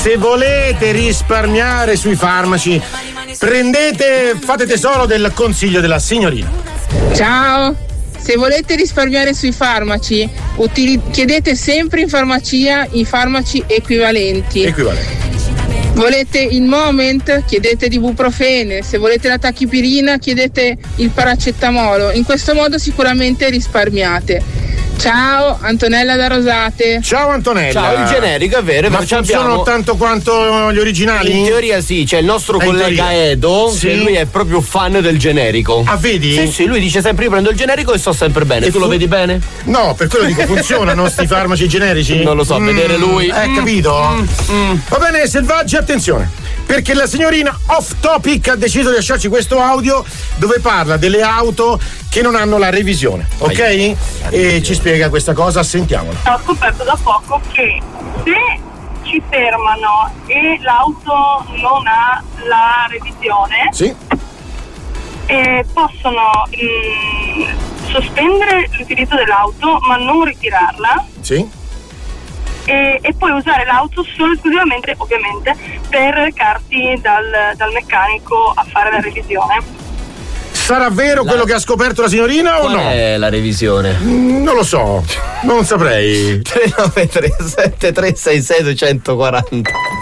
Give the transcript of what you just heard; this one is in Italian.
Se volete risparmiare sui farmaci, fate tesoro del consiglio della signorina. Ciao! Se volete risparmiare sui farmaci, chiedete sempre in farmacia i farmaci equivalenti. Volete il Moment? Chiedete di ibuprofene. Se volete la tachipirina, chiedete il paracetamolo. In questo modo sicuramente risparmiate. Ciao, Antonella da Rosate. Ciao Antonella. Ciao, il generico è vero. Ma funzionano tanto quanto gli originali? In teoria sì, c'è il nostro collega Edo, che lui è proprio fan del generico. Ah, vedi? Sì, lui dice sempre io prendo il generico e sto sempre bene. E tu lo vedi bene? No, per quello dico, funzionano sti farmaci generici? Non lo so, vedere lui. Capito? Va bene, selvaggi, attenzione, perché la signorina Off Topic ha deciso di lasciarci questo audio dove parla delle auto che non hanno la revisione, ok? E ci spiega questa cosa, sentiamola. Ho scoperto da poco che se ci fermano e l'auto non ha la revisione, sì, possono sospendere l'utilizzo dell'auto ma non ritirarla. Sì. E poi usare l'auto solo esclusivamente, ovviamente, per recarti dal meccanico a fare la revisione. Sarà vero quello che ha scoperto la signorina o no? Qual è la revisione? Non lo so, non saprei. 393 7366 240.